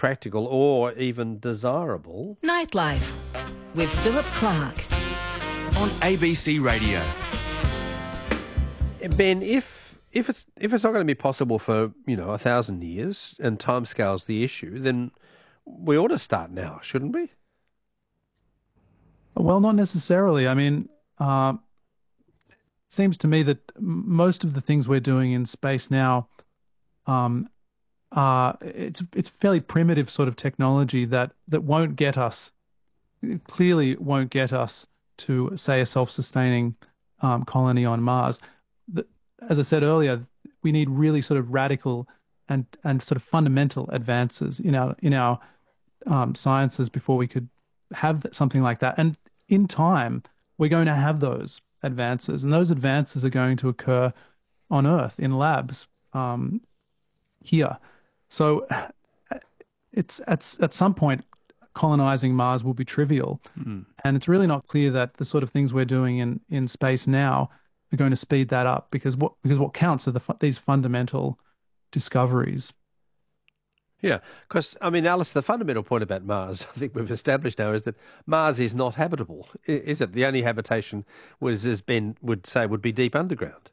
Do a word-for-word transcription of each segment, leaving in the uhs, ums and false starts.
practical or even desirable. Nightlife with Philip Clark on A B C Radio. Ben, if if it's if it's not going to be possible for, you know, a thousand years and timescale's the issue, then we ought to start now, shouldn't we? Well, not necessarily. I mean, uh, it seems to me that most of the things we're doing in space now, um, are it's it's fairly primitive sort of technology that that won't get us, it clearly won't get us to, say, a self-sustaining um, colony on Mars. The, as I said earlier, we need really sort of radical and and sort of fundamental advances in our in our um, sciences before we could have something like that. And in time, we're going to have those advances, and those advances are going to occur on Earth in labs um, here. So it's at at some point, colonizing Mars will be trivial, mm. and it's really not clear that the sort of things we're doing in in space now are going to speed that up, because what because what counts are the these fundamental discoveries. Yeah, because, I mean, Alice, the fundamental point about Mars, I think we've established now, is that Mars is not habitable, is it? The only habitation, was, as Ben would say, would be deep underground.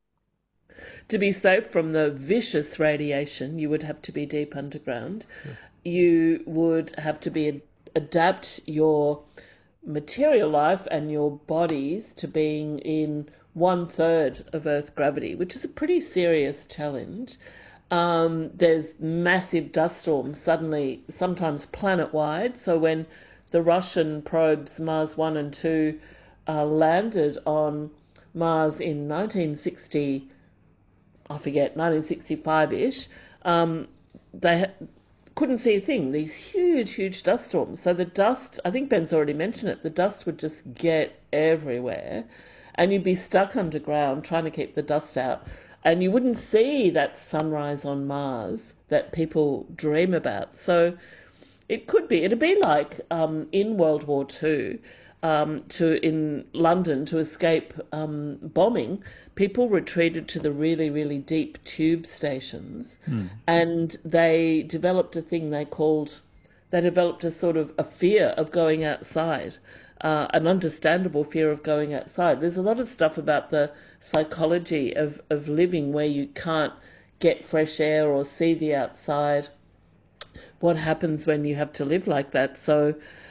To be safe from the vicious radiation, you would have to be deep underground. Yeah. You would have to be adapt your material life and your bodies to being in one-third of Earth gravity, which is a pretty serious challenge. Um, there's massive dust storms suddenly, sometimes planet-wide. So when the Russian probes Mars one and two uh, landed on Mars in nineteen sixty, I forget, nineteen sixty-five-ish, um, they ha- couldn't see a thing, these huge, huge dust storms. So the dust, I think Ben's already mentioned it, the dust would just get everywhere, and you'd be stuck underground trying to keep the dust out. And you wouldn't see that sunrise on Mars that people dream about. So it could be, it'd be like um, in World War Two, um, to in London, to escape um, bombing, people retreated to the really, really deep tube stations, mm. and they developed a thing they called, they developed a sort of a fear of going outside. Uh, an understandable fear of going outside. There's a lot of stuff about the psychology of, of living where you can't get fresh air or see the outside. What happens when you have to live like that? So,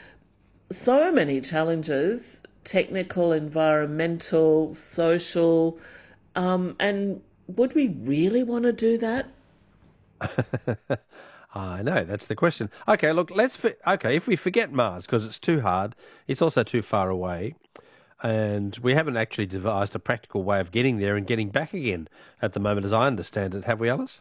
so many challenges, technical, environmental, social, um, and would we really want to do that? I know, that's the question. Okay, look, let's... Okay, if we forget Mars, because it's too hard, it's also too far away, and we haven't actually devised a practical way of getting there and getting back again at the moment, as I understand it. Have we, Alice?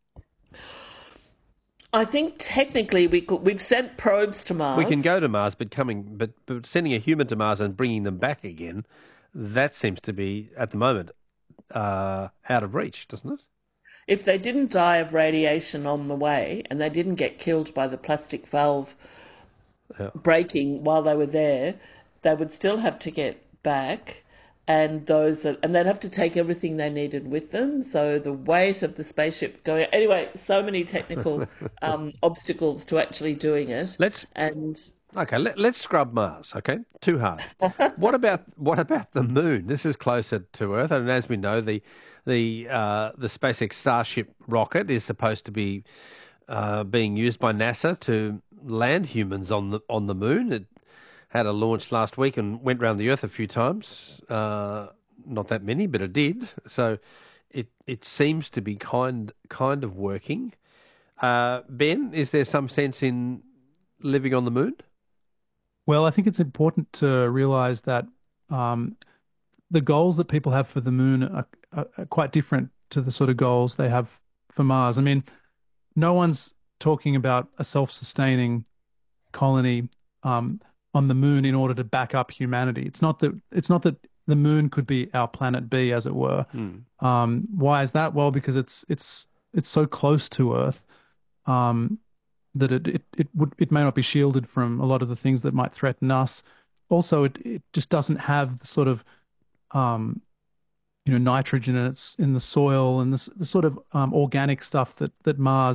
I think technically we could, we've sent probes to Mars. We can go to Mars, but coming, but, but sending a human to Mars and bringing them back again, that seems to be, at the moment, uh, out of reach, doesn't it? If they didn't die of radiation on the way and they didn't get killed by the plastic valve yeah. breaking while they were there, they would still have to get back, and those that, and they'd have to take everything they needed with them. So the weight of the spaceship going anyway, so many technical um, obstacles to actually doing it. Let's and okay, let, let's scrub Mars. Okay, too hard. what about what about the Moon? This is closer to Earth, and as we know, the The uh, the SpaceX Starship rocket is supposed to be uh, being used by NASA to land humans on the on the Moon. It had a launch last week and went around the Earth a few times. Uh, not that many, but it did. So it it seems to be kind kind of working. Uh, Ben, is there some sense in living on the Moon? Well, I think it's important to realise that um, the goals that people have for the Moon are, are, are quite different to the sort of goals they have for Mars. I mean, no one's talking about a self-sustaining colony um, on the Moon in order to back up humanity. It's not that it's not that the Moon could be our planet B, as it were. Mm. Um, why is that? Well, because it's it's it's so close to Earth um, that it it it would it may not be shielded from a lot of the things that might threaten us. Also, it it just doesn't have the sort of um, you know nitrogen in its in the soil and the, the sort of um, organic stuff that that Mars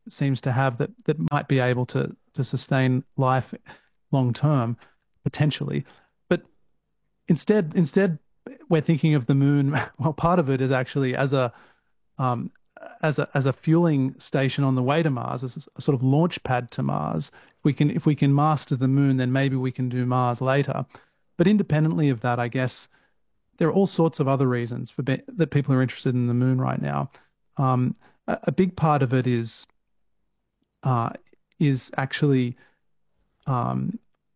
seems to have that that might be able to to sustain life long term, potentially. But instead, instead, we're thinking of the moon. Well, part of it is actually as a um, as a as a fueling station on the way to Mars, as a sort of launch pad to Mars. If we can if we can master the moon, then maybe we can do Mars later. But independently of that, I guess there are all sorts of other reasons for be, that people are interested in the moon right now. Um, a, a big part of it is uh, is actually um,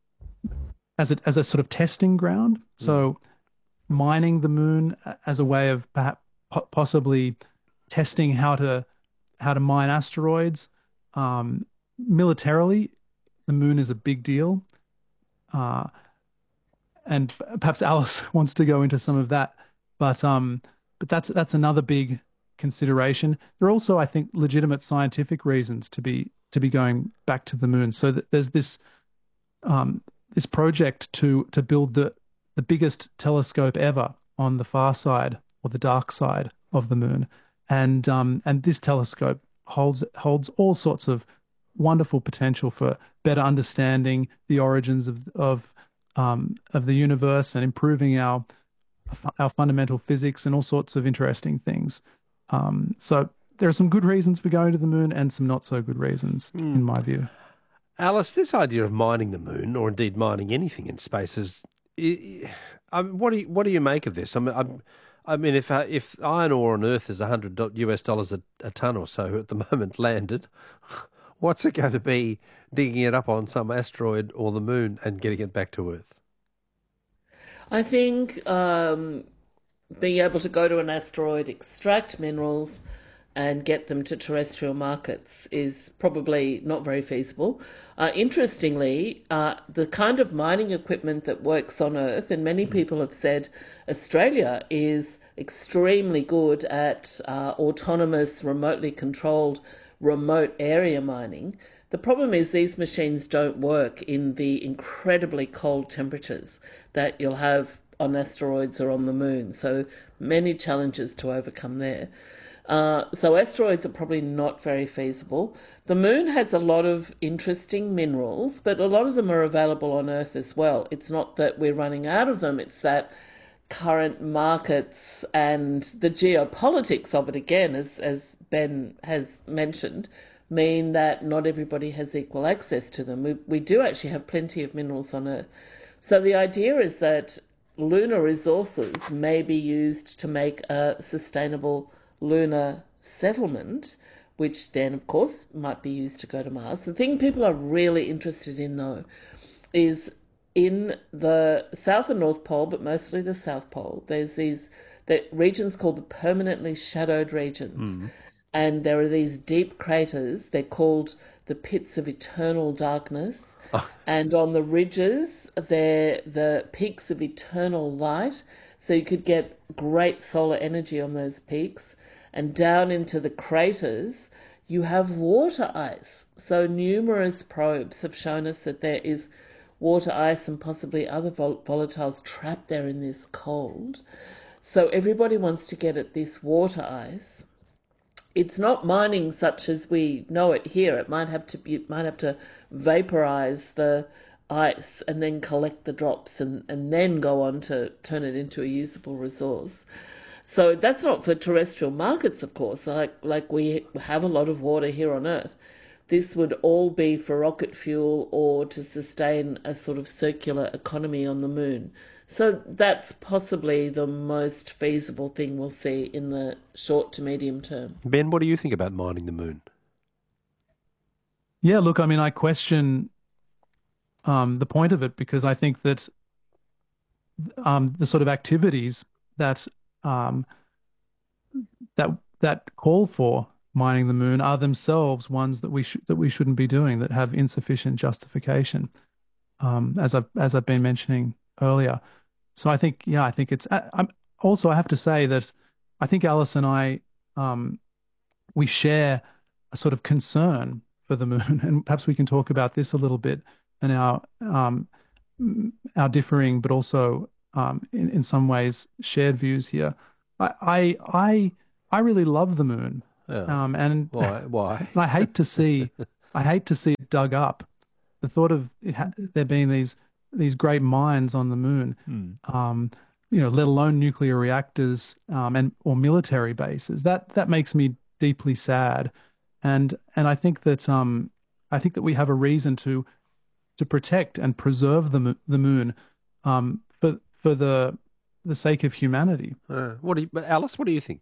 as a as a sort of testing ground. So mining the moon as a way of perhaps possibly testing how to how to mine asteroids. Um, militarily, the moon is a big deal. Uh, and perhaps Alice wants to go into some of that, but um, but that's that's another big consideration. There are also, I think, legitimate scientific reasons to be to be going back to the moon. So that there's this um, this project to to build the the biggest telescope ever on the far side or the dark side of the moon, and um, and this telescope holds holds all sorts of wonderful potential for better understanding the origins of of um, of the universe and improving our our fundamental physics and all sorts of interesting things. Um, so there are some good reasons for going to the moon and some not so good reasons, mm. in my view. Alice, this idea of mining the moon, or indeed mining anything in space, is. I mean, what do you what do you make of this? I mean, I'm, I mean, if uh, if iron ore on Earth is a hundred U S dollars a, a ton or so at the moment landed, what's it going to be digging it up on some asteroid or the moon and getting it back to Earth? I think um, being able to go to an asteroid, extract minerals, and get them to terrestrial markets is probably not very feasible. Uh, interestingly, uh, the kind of mining equipment that works on Earth, and many people have said Australia is extremely good at uh, autonomous, remotely controlled, remote area mining. The problem is these machines don't work in the incredibly cold temperatures that you'll have on asteroids or on the moon. So many challenges to overcome there. Uh, so asteroids are probably not very feasible. The moon has a lot of interesting minerals, but a lot of them are available on Earth as well. It's not that we're running out of them, it's that current markets and the geopolitics of it, again, as, as Ben has mentioned, mean that not everybody has equal access to them. We, we do actually have plenty of minerals on Earth. So the idea is that lunar resources may be used to make a sustainable lunar settlement, which then, of course, might be used to go to Mars. The thing people are really interested in, though, is in the South and North Pole, but mostly the South Pole, there's these the regions called the permanently shadowed regions. Mm. And there are these deep craters. They're called the pits of eternal darkness. Oh. And on the ridges, they're the peaks of eternal light. So you could get great solar energy on those peaks. And down into the craters, you have water ice. So numerous probes have shown us that there is water ice and possibly other vol- volatiles trapped there in this cold. So everybody wants to get at this water ice. It's not mining such as we know it here. It might have to be, it might have to vaporize the ice and then collect the drops and, and then go on to turn it into a usable resource. So that's not for terrestrial markets, of course, like like we have a lot of water here on Earth. This would all be for rocket fuel or to sustain a sort of circular economy on the moon. So that's possibly the most feasible thing we'll see in the short to medium term. Ben, what do you think about mining the moon? Yeah, look, I mean, I question um, the point of it because I think that um, the sort of activities that um, that that call for mining the moon are themselves ones that we sh- that we shouldn't be doing, that have insufficient justification, um, as I've as I've been mentioning earlier. So I think, yeah, I think it's. I, I'm also I have to say that I think Alice and I um, we share a sort of concern for the moon, and perhaps we can talk about this a little bit and our um, our differing, but also um, in in some ways shared views here. I I I, I really love the moon. Yeah. Um, and Why? Why? and I hate to see, I hate to see it dug up. The thought of it ha- there being these these great mines on the moon, um, you know, let alone nuclear reactors um, and or military bases, that that makes me deeply sad. And and I think that um, I think that we have a reason to to protect and preserve the mo- the moon um, for for the the sake of humanity. Uh, what do you, but Alice? What do you think?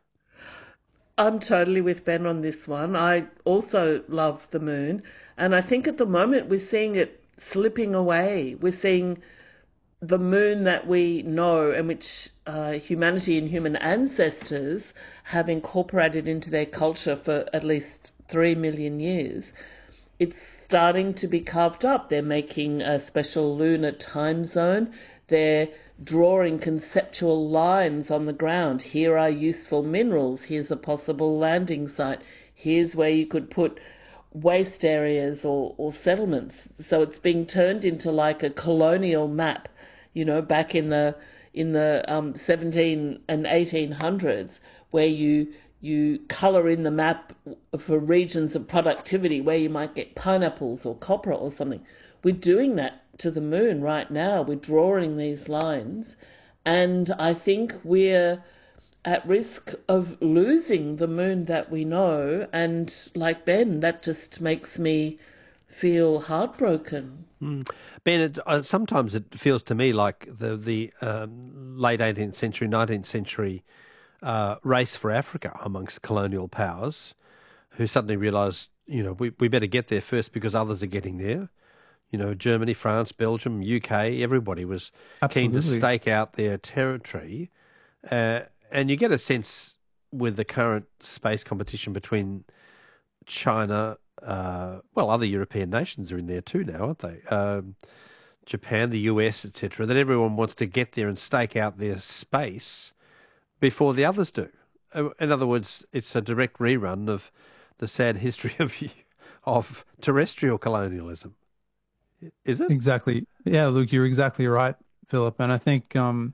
I'm totally with Ben on this one. I also love the moon. And I think at the moment we're seeing it slipping away. We're seeing the moon that we know and which uh, humanity and human ancestors have incorporated into their culture for at least three million years. It's starting to be carved up. They're making a special lunar time zone. They're drawing conceptual lines on the ground. Here are useful minerals. Here's a possible landing site. Here's where you could put waste areas or, or settlements. So it's being turned into like a colonial map, you know, back in the in the um, seventeen and eighteen hundreds, where you you colour in the map for regions of productivity where you might get pineapples or copra or something. We're doing that to the moon right now. We're drawing these lines, and I think we're at risk of losing the moon that we know. And like Ben, that just makes me feel heartbroken. Mm. Ben, it, uh, sometimes it feels to me like the the um, late eighteenth century, nineteenth century uh, race for Africa amongst colonial powers, who suddenly realised, you know, we, we better get there first because others are getting there. You know, Germany, France, Belgium, U K, everybody was Absolutely. keen to stake out their territory. Uh, and you get a sense with the current space competition between China, uh, well, other European nations are in there too now, aren't they? Um, Japan, the U S, et cetera, that everyone wants to get there and stake out their space before the others do. Uh, In other words, it's a direct rerun of the sad history of of terrestrial colonialism. Is it? Exactly. Yeah, Luke, you're exactly right, Philip. And I think, um,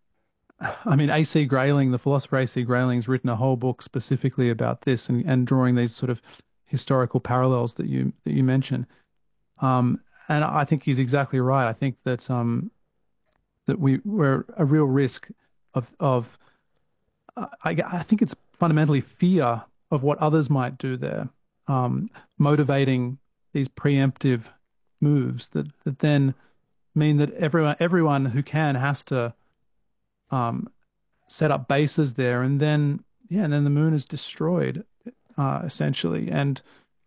I mean, A C Grayling, the philosopher A C Grayling's written a whole book specifically about this and, and drawing these sort of historical parallels that you that you mention. Um, and I think he's exactly right. I think that um, that we we're a real risk of of I, I think it's fundamentally fear of what others might do there, um, motivating these preemptive moves that, that then mean that everyone everyone who can has to um, set up bases there, and then yeah, and then the moon is destroyed uh, essentially. And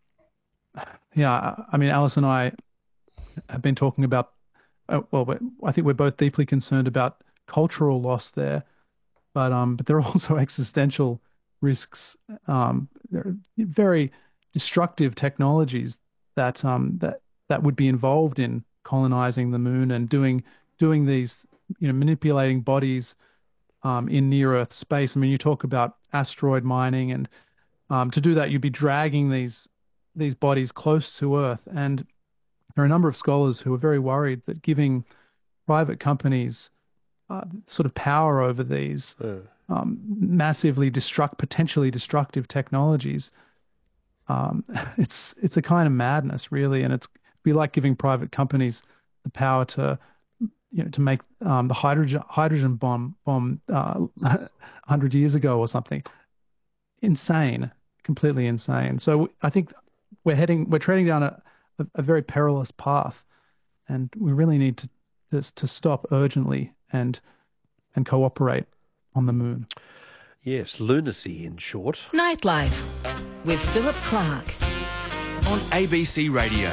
yeah, I mean, Alice and I have been talking about. Uh, well, we're, I think we're both deeply concerned about cultural loss there, but um, but there are also existential risks. Um, there are very destructive technologies that um that that would be involved in colonizing the moon and doing doing these, you know, manipulating bodies um, in near Earth space. I mean, you talk about asteroid mining, and um, to do that, you'd be dragging these these bodies close to Earth. And there are a number of scholars who are very worried that giving private companies uh, sort of power over these Yeah. um, massively destruct, potentially destructive technologies, um, it's it's a kind of madness, really, and it's be like giving private companies the power to, you know, to make um, the hydrogen hydrogen bomb bomb uh, a hundred years ago or something. Insane, completely insane. So I think we're heading, we're treading down a, a, a very perilous path, and we really need to to, to stop urgently and and cooperate on the moon. Yes, lunacy in short. Nightlife with Philip Clark. On A B C Radio.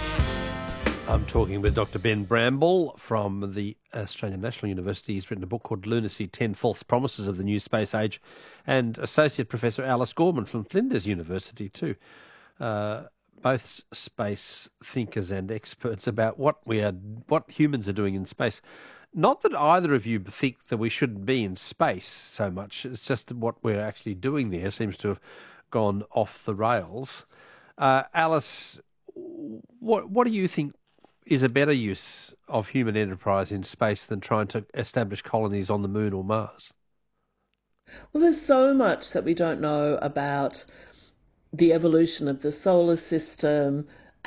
I'm talking with Doctor Ben Bramble from the Australian National University. He's written a book called Lunacy, ten False Promises of the New Space Age, and Associate Professor Alice Gorman from Flinders University too. Uh, both space thinkers and experts about what we are, what humans are doing in space. Not that either of you think that we shouldn't be in space so much. It's just that what we're actually doing there seems to have gone off the rails. Uh, Alice, what what do you think is a better use of human enterprise in space than trying to establish colonies on the moon or Mars? Well, there's so much that we don't know about the evolution of the solar system,